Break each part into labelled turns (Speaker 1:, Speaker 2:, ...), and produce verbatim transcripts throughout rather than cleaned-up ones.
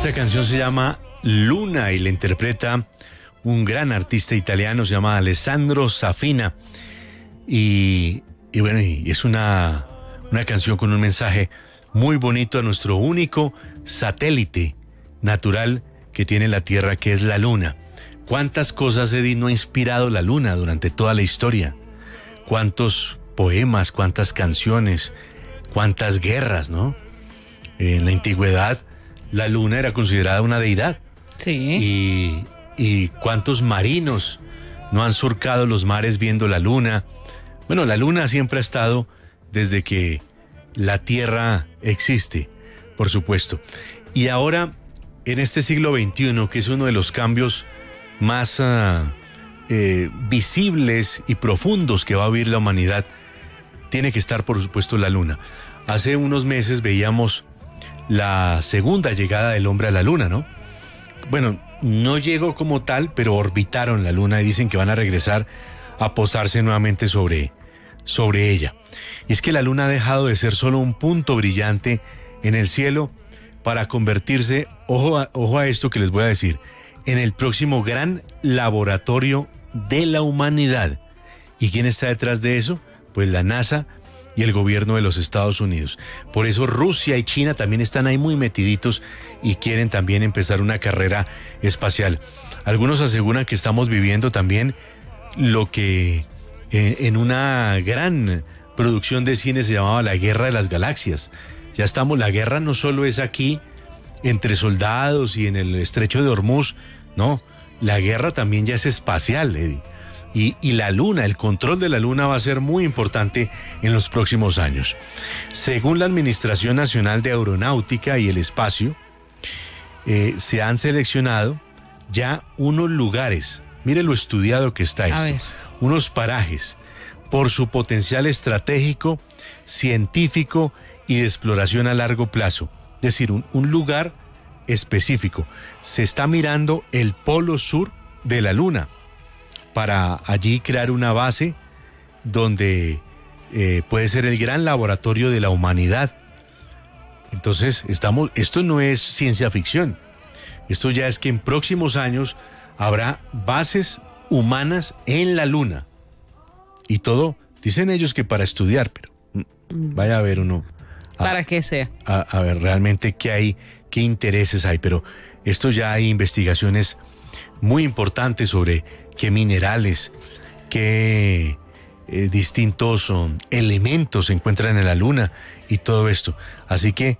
Speaker 1: Esta canción se llama Luna y la interpreta un gran artista italiano, se llama Alessandro Safina. Y, y bueno, y es una, una canción con un mensaje muy bonito a nuestro único satélite natural que tiene la Tierra, que es la Luna. ¿Cuántas cosas, Eddie, no ha inspirado la Luna durante toda la historia? ¿Cuántos poemas, cuántas canciones, cuántas guerras, ¿no? En la antigüedad, la Luna era considerada una deidad.
Speaker 2: Sí.
Speaker 1: Y, y cuántos marinos no han surcado los mares viendo la Luna. Bueno, la Luna siempre ha estado desde que la Tierra existe, por supuesto. Y ahora, en este siglo veintiuno, que es uno de los cambios más uh, eh, visibles y profundos que va a vivir la humanidad, tiene que estar, por supuesto, la Luna. Hace unos meses veíamos la segunda llegada del hombre a la Luna, ¿no? Bueno, no llegó como tal, pero orbitaron la Luna y dicen que van a regresar a posarse nuevamente sobre, sobre ella. Y es que la Luna ha dejado de ser solo un punto brillante en el cielo para convertirse, ojo a, ojo a esto que les voy a decir, en el próximo gran laboratorio de la humanidad. ¿Y quién está detrás de eso? Pues la NASA y el gobierno de los Estados Unidos. Por eso Rusia y China también están ahí muy metiditos y quieren también empezar una carrera espacial. Algunos aseguran que estamos viviendo también lo que eh, en una gran producción de cine se llamaba la Guerra de las Galaxias. Ya estamos, la guerra no solo es aquí entre soldados y en el estrecho de Hormuz, no, la guerra también ya es espacial, Eddie. Y, y la Luna, el control de la Luna va a ser muy importante en los próximos años. Según la Administración Nacional de Aeronáutica y el Espacio, eh, se han seleccionado ya unos lugares, mire lo estudiado que está esto, unos parajes, por su potencial estratégico, científico y de exploración a largo plazo. Es decir, un, un lugar específico. Se está mirando el polo sur de la Luna, para allí crear una base donde eh, puede ser el gran laboratorio de la humanidad. Entonces, estamos, esto no es ciencia ficción. Esto ya es que en próximos años habrá bases humanas en la Luna. Y todo, dicen ellos que para estudiar, pero vaya a ver uno. A,
Speaker 2: para que sea.
Speaker 1: A, a ver realmente qué hay, qué intereses hay. Pero esto ya hay investigaciones muy importantes sobre qué minerales, qué eh, distintos um, elementos se encuentran en la Luna y todo esto. Así que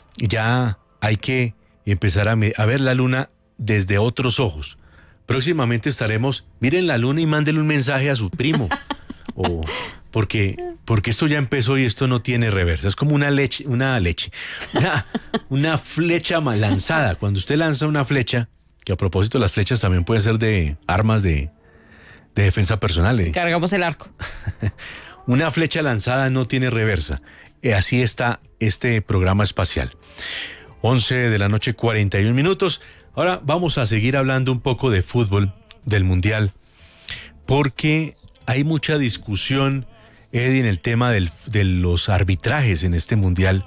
Speaker 1: ya hay que empezar a, a ver la Luna desde otros ojos. Próximamente estaremos, miren la Luna y mándenle un mensaje a su primo. o, porque, porque esto ya empezó y esto no tiene reversa. Es como una leche, una leche, una, una flecha mal lanzada. Cuando usted lanza una flecha, que a propósito las flechas también pueden ser de armas de, de defensa personal. ¿eh?
Speaker 2: Cargamos el arco.
Speaker 1: Una flecha lanzada no tiene reversa. Eh, así está este programa espacial. once de la noche, cuarenta y un minutos. Ahora vamos a seguir hablando un poco de fútbol, del Mundial, porque hay mucha discusión, Eddie, en el tema del, de los arbitrajes en este Mundial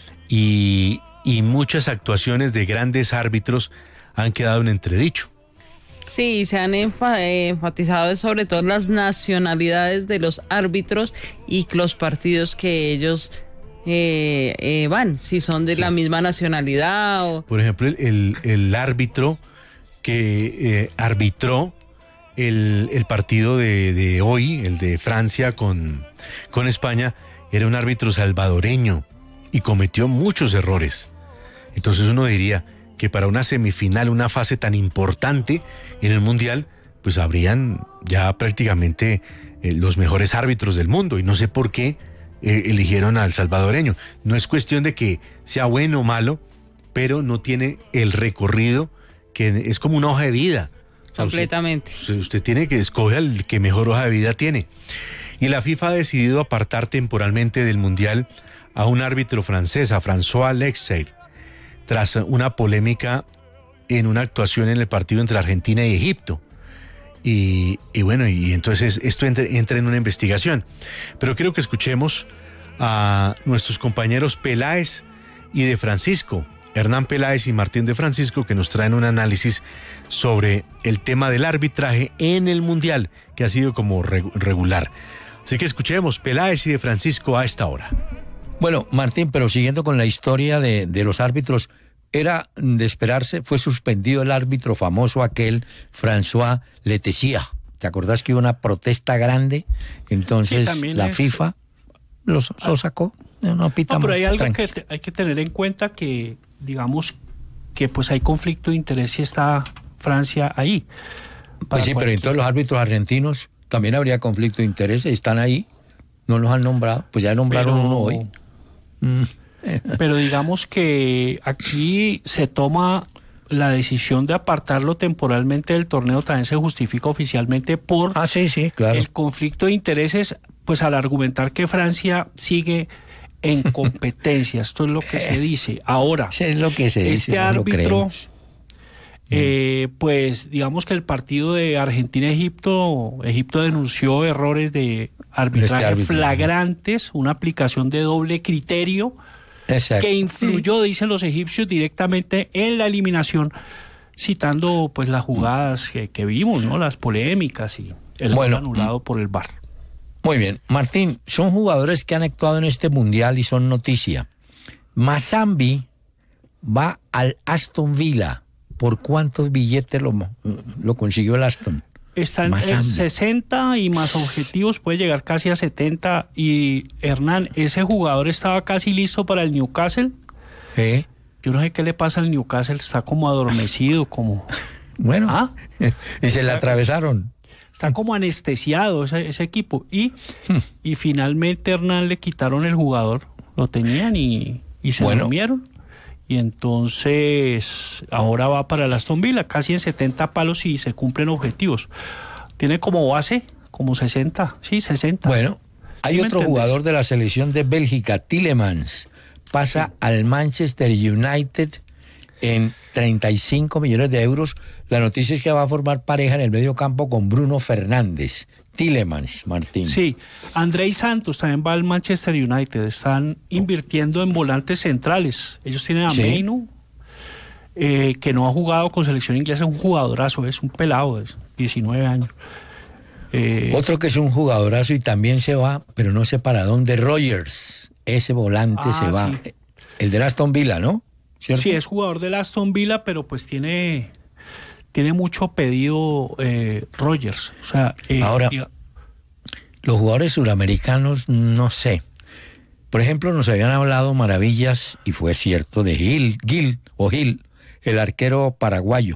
Speaker 1: y, y muchas actuaciones de grandes árbitros han quedado en entredicho.
Speaker 2: Sí, se han enfatizado sobre todo las nacionalidades de los árbitros y los partidos que ellos eh, eh, van, si son de sí. la misma nacionalidad o... Por
Speaker 1: ejemplo, el, el árbitro que eh, arbitró el, el partido de, de hoy, el de Francia con, con España, era un árbitro salvadoreño y cometió muchos errores. Entonces uno diría que para una semifinal, una fase tan importante en el Mundial, pues habrían ya prácticamente eh, los mejores árbitros del mundo, y no sé por qué eh, eligieron al salvadoreño. No es cuestión de que sea bueno o malo, pero no tiene el recorrido, que es como una hoja de vida. O sea,
Speaker 2: completamente.
Speaker 1: Usted, usted tiene que escoger al que mejor hoja de vida tiene. Y la FIFA ha decidido apartar temporalmente del Mundial a un árbitro francés, a François Lexer, tras una polémica en una actuación en el partido entre Argentina y Egipto. Y, y bueno, y entonces esto entra, entra en una investigación. Pero quiero que escuchemos a nuestros compañeros Peláez y de Francisco Hernán Peláez y Martín de Francisco, que nos traen un análisis sobre el tema del arbitraje en el Mundial, que ha sido como regular. Así que escuchemos Peláez y de Francisco a esta hora.
Speaker 3: Bueno, Martín, pero siguiendo con la historia de, de los árbitros, era de esperarse, fue suspendido el árbitro famoso aquel, François Letecia. ¿Te acordás que hubo una protesta grande? Entonces sí, la es... FIFA lo, lo sacó. No, no, pita
Speaker 4: no, pero
Speaker 3: más,
Speaker 4: hay algo
Speaker 3: tranqui.
Speaker 4: que te, hay que tener en cuenta que, digamos, que pues hay conflicto de interés si está Francia ahí.
Speaker 3: Pues sí, cualquier... pero entonces los árbitros argentinos también habría conflicto de interés, están ahí, no los han nombrado, pues ya nombraron pero... uno hoy. Mm.
Speaker 4: Pero digamos que aquí se toma la decisión de apartarlo temporalmente del torneo, también se justifica oficialmente por
Speaker 3: ah, sí, sí, claro.
Speaker 4: el conflicto de intereses, pues al argumentar que Francia sigue en competencia. Esto es lo que se dice. Ahora,
Speaker 3: sí, es lo que se dice,
Speaker 4: este
Speaker 3: no
Speaker 4: árbitro, eh, pues digamos que el partido de Argentina-Egipto, Egipto denunció errores de arbitraje este flagrantes, una aplicación de doble criterio. Exacto. Que influyó, dicen los egipcios, directamente en la eliminación, citando pues las jugadas que, que vimos, ¿no? Las polémicas y el
Speaker 3: bueno,
Speaker 4: gol anulado por el V A R.
Speaker 3: Muy bien, Martín, son jugadores que han actuado en este mundial y son noticia. Mazambi va al Aston Villa. ¿Por cuántos billetes lo, lo consiguió el Aston?
Speaker 4: Está en sesenta y más objetivos, puede llegar casi a setenta. Y Hernán, ese jugador estaba casi listo para el Newcastle.
Speaker 3: ¿Eh?
Speaker 4: Yo no sé qué le pasa al Newcastle, está como adormecido, como...
Speaker 3: Bueno,
Speaker 4: ¿ah?
Speaker 3: y se le atravesaron.
Speaker 4: Está como anestesiado ese, ese equipo. Y, y finalmente Hernán le quitaron el jugador, lo tenían y, y se
Speaker 3: bueno.
Speaker 4: durmieron. Y entonces ahora va para el Aston Villa, casi en setenta palos y se cumplen objetivos. Tiene como base, como sesenta, sí, sesenta.
Speaker 3: Bueno, hay
Speaker 4: ¿Sí
Speaker 3: otro jugador de la selección de Bélgica, Tielemans, pasa sí. al Manchester United en treinta y cinco millones de euros. La noticia es que va a formar pareja en el medio campo con Bruno Fernández. Tielemans, Martín.
Speaker 4: Sí, Andrei Santos también va al Manchester United. Están invirtiendo en volantes centrales. Ellos tienen a ¿sí? Meinu, eh, que no ha jugado con selección inglesa, es un jugadorazo, es un pelado, es diecinueve años.
Speaker 3: Eh, Otro que es un jugadorazo y también se va, pero no sé para dónde, Rogers. Ese volante ah, se va. Sí. El del Aston Villa, ¿no? ¿Cierto?
Speaker 4: Sí, es jugador del Aston Villa, pero pues tiene... Tiene mucho pedido eh, Rogers. O sea, eh,
Speaker 3: ahora, diga... los jugadores suramericanos, no sé. Por ejemplo, nos habían hablado maravillas, y fue cierto, de Gil, Gil o Gil, el arquero paraguayo.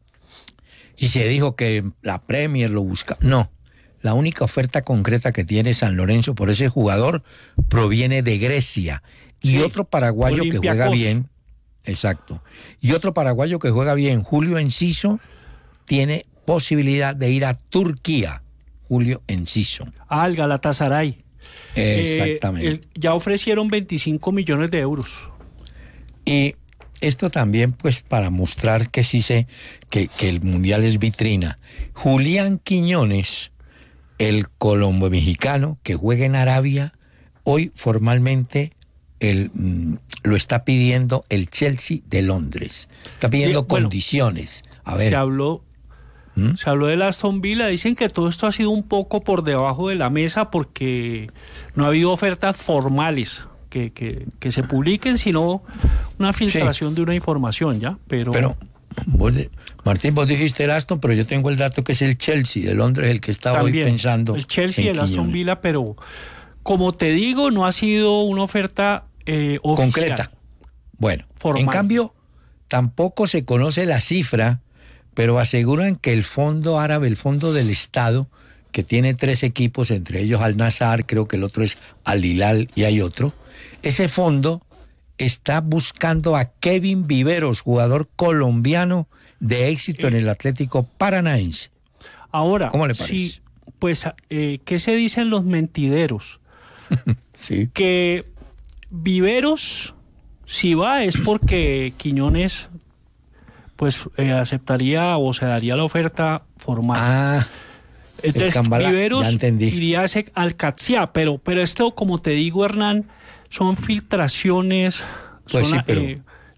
Speaker 3: Y se dijo que la Premier lo busca. No, la única oferta concreta que tiene San Lorenzo por ese jugador proviene de Grecia. Y sí, otro paraguayo que juega bien. Exacto. Y otro paraguayo que juega bien, Julio Enciso, tiene posibilidad de ir a Turquía. Julio Enciso.
Speaker 4: Ah, el Galatasaray.
Speaker 3: Exactamente.
Speaker 4: Eh, el, ya ofrecieron veinticinco millones de euros.
Speaker 3: Y esto también, pues, para mostrar que sí sé que, que el Mundial es vitrina. Julián Quiñones, el colombo mexicano que juega en Arabia, hoy formalmente... El, lo está pidiendo el Chelsea de Londres. Está pidiendo sí, bueno, condiciones. A ver.
Speaker 4: Se habló, ¿Mm? se habló del Aston Villa. Dicen que todo esto ha sido un poco por debajo de la mesa porque no ha habido ofertas formales que, que, que se publiquen, sino una filtración sí. de una información, ¿ya? Pero,
Speaker 3: pero vos, Martín, vos dijiste el Aston, pero yo tengo el dato que es el Chelsea de Londres el que estaba
Speaker 4: también,
Speaker 3: hoy pensando.
Speaker 4: El Chelsea y el Aston Quiñones. Villa, pero como te digo, no ha sido una oferta Eh,
Speaker 3: concreta. Bueno, formal. En cambio, tampoco se conoce la cifra, pero aseguran que el fondo árabe, el fondo del Estado, que tiene tres equipos, entre ellos Al Nassr, creo que el otro es Al Hilal y hay otro, ese fondo está buscando a Kevin Viveros, jugador colombiano de éxito eh. en el Atlético Paranaense.
Speaker 4: Ahora,
Speaker 3: ¿cómo le parece?
Speaker 4: Sí, pues, eh, ¿qué se dicen los mentideros?
Speaker 3: Sí.
Speaker 4: Que Viveros, si va, es porque Quiñones pues eh, aceptaría o se daría la oferta formal.
Speaker 3: Ah,
Speaker 4: entonces Cambala, Viveros iría a ese Al-Qadsiya, pero, pero esto, como te digo, Hernán, son filtraciones,
Speaker 3: pues
Speaker 4: son,
Speaker 3: sí, pero...
Speaker 4: eh,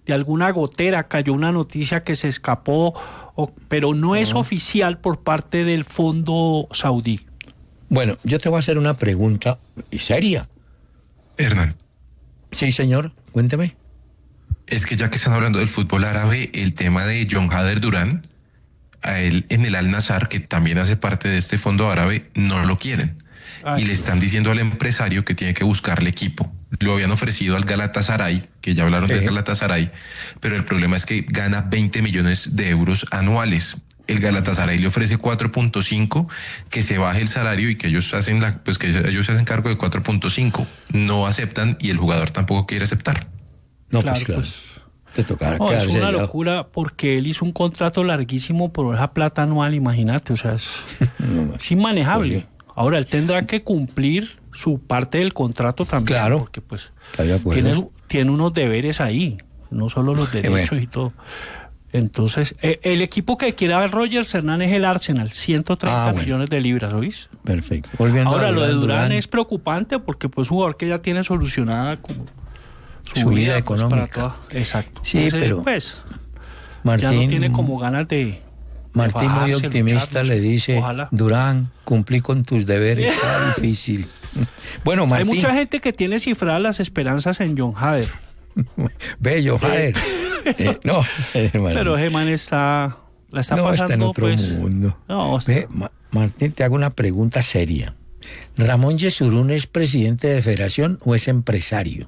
Speaker 4: de alguna gotera cayó una noticia que se escapó, o, pero no es uh-huh. oficial por parte del fondo saudí.
Speaker 3: Bueno, yo te voy a hacer una pregunta y seria.
Speaker 5: Hernán.
Speaker 3: Sí, señor, cuénteme.
Speaker 5: Es que ya que están hablando del fútbol árabe, el tema de John Hader Durán, a él en el Al-Nassr, que también hace parte de este fondo árabe, no lo quieren. Ay, y le están diciendo al empresario que tiene que buscarle equipo. Lo habían ofrecido al Galatasaray, que ya hablaron sí. del Galatasaray, pero el problema es que gana veinte millones de euros anuales. El Galatasaray le ofrece cuatro punto cinco, que se baje el salario y que ellos hacen la, pues que ellos se hacen cargo de cuatro punto cinco. No aceptan y el jugador tampoco quiere aceptar.
Speaker 3: No,
Speaker 4: claro,
Speaker 3: pues claro.
Speaker 4: Pues,
Speaker 3: te tocará
Speaker 4: no, es una
Speaker 3: allá.
Speaker 4: locura porque él hizo un contrato larguísimo por esa plata anual, imagínate, o sea, es, no, es inmanejable. Oye. Ahora, él tendrá que cumplir su parte del contrato también,
Speaker 3: claro,
Speaker 4: porque pues tiene, tiene unos deberes ahí, no solo los derechos bueno. y todo. Entonces, eh, el equipo que quiere a Rodgers Hernán es el Arsenal, ciento treinta ah, bueno. millones de libras, ¿oís?
Speaker 3: Perfecto. Volviendo
Speaker 4: Ahora,
Speaker 3: a Durán,
Speaker 4: lo de Durán,
Speaker 3: Durán
Speaker 4: es preocupante porque pues un jugador que ya tiene solucionada como
Speaker 3: su, su vida, vida económica.
Speaker 4: Pues, para toda, exacto.
Speaker 3: Sí,
Speaker 4: Entonces,
Speaker 3: pero
Speaker 4: pues,
Speaker 3: Martín,
Speaker 4: ya no tiene como ganas de...
Speaker 3: Martín, de muy optimista, luchar, le dice, ojalá. Durán, cumplí con tus deberes, está difícil. Bueno, Martín.
Speaker 4: Hay mucha gente que tiene cifradas las esperanzas en John Hader.
Speaker 3: Ve, John Hader. eh, no, hermano.
Speaker 4: Pero Germán está, la está
Speaker 3: no,
Speaker 4: pasando,
Speaker 3: está en otro
Speaker 4: pues,
Speaker 3: mundo.
Speaker 4: No, está...
Speaker 3: Ve, Ma- Martín, te hago una pregunta seria. ¿Ramón Yesurún es presidente de federación o es empresario?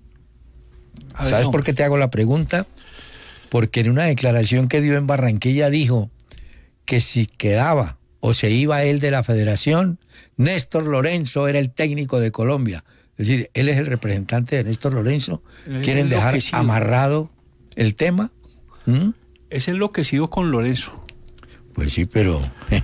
Speaker 3: Ver, ¿Sabes no. por qué te hago la pregunta? Porque en una declaración que dio en Barranquilla dijo que si quedaba o se iba él de la federación, Néstor Lorenzo era el técnico de Colombia. Es decir, él es el representante de Néstor Lorenzo.
Speaker 4: Es
Speaker 3: ¿Quieren dejar amarrado el tema? ¿Mm?
Speaker 4: Es enloquecido con Lorenzo.
Speaker 3: Pues sí, pero...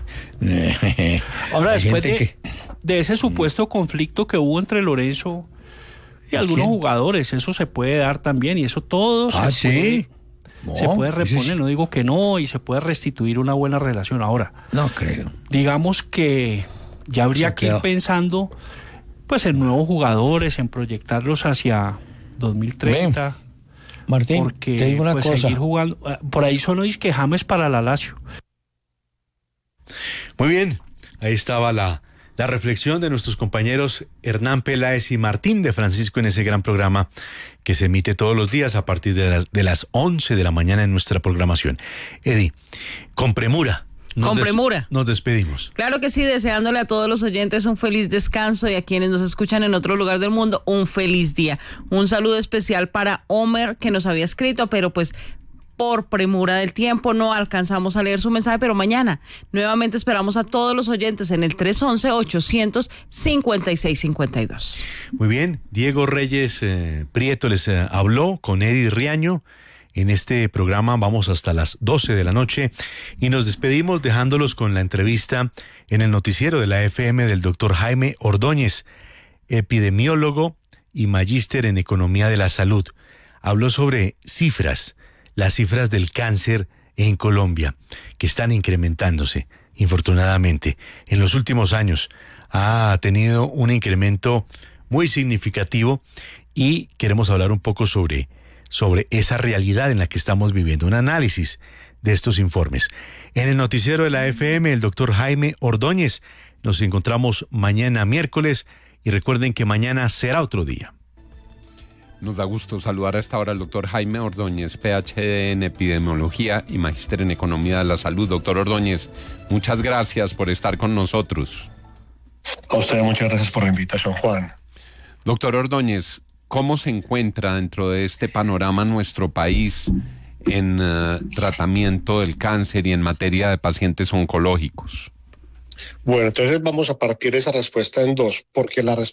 Speaker 4: Ahora, después de, que... de ese supuesto conflicto que hubo entre Lorenzo y algunos ¿Quién? jugadores, eso se puede dar también, y eso todo
Speaker 3: ah,
Speaker 4: se puede...
Speaker 3: ¿sí?
Speaker 4: No, se puede reponer, sí. no digo que no, y se puede restituir una buena relación. Ahora,
Speaker 3: no creo.
Speaker 4: Digamos que ya habría se que quedó. ir pensando pues en nuevos jugadores, en proyectarlos hacia dos mil treinta.
Speaker 3: Bien. Martín,
Speaker 4: porque,
Speaker 3: te digo una
Speaker 4: pues,
Speaker 3: cosa.
Speaker 4: Seguir jugando, por ahí sonó que James para la Lazio.
Speaker 1: Muy bien, ahí estaba la, la reflexión de nuestros compañeros Hernán Peláez y Martín de Francisco en ese gran programa que se emite todos los días a partir de las, de las once de la mañana en nuestra programación. Eddie, con premura. Nos
Speaker 2: con
Speaker 1: des-
Speaker 2: premura.
Speaker 1: Nos despedimos.
Speaker 2: Claro que sí, deseándole a todos los oyentes un feliz descanso y a quienes nos escuchan en otro lugar del mundo, un feliz día. Un saludo especial para Homer, que nos había escrito, pero pues por premura del tiempo no alcanzamos a leer su mensaje, pero mañana nuevamente esperamos a todos los oyentes en el tres once, ochocientos cincuenta y seis cincuenta y dos.
Speaker 1: Muy bien, Diego Reyes eh, Prieto les eh, habló con Eddie Riaño. En este programa vamos hasta las doce de la noche y nos despedimos dejándolos con la entrevista en el noticiero de la F M del doctor Jaime Ordóñez, epidemiólogo y magíster en economía de la salud. Habló sobre cifras, las cifras del cáncer en Colombia, que están incrementándose, infortunadamente. En los últimos años ha tenido un incremento muy significativo y queremos hablar un poco sobre sobre esa realidad en la que estamos viviendo, un análisis de estos informes. En el noticiero de la F M, el doctor Jaime Ordóñez. Nos encontramos mañana miércoles y recuerden que mañana será otro día.
Speaker 6: Nos da gusto saludar a esta hora al doctor Jaime Ordóñez, P H D en epidemiología y magíster en economía de la salud. Doctor Ordóñez, muchas gracias por estar con nosotros.
Speaker 7: A usted muchas gracias por la invitación, Juan.
Speaker 6: Doctor Ordóñez, ¿cómo se encuentra dentro de este panorama nuestro país en uh, tratamiento del cáncer y en materia de pacientes oncológicos?
Speaker 7: Bueno, entonces vamos a partir esa respuesta en dos, porque la respuesta